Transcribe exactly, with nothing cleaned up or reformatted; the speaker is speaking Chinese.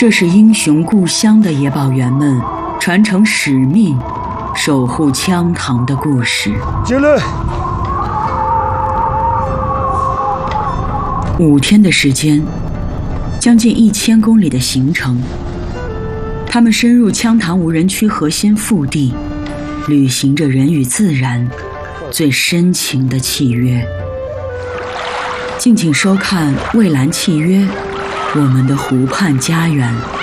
这是英雄故乡的野保员们传承使命、守护羌塘的故事。 进来。 五天的时间，将近一千公里的行程，他们深入羌塘无人区核心腹地，履行着人与自然最深情的契约。敬请收看《蔚蓝契约》，我们的湖畔家园。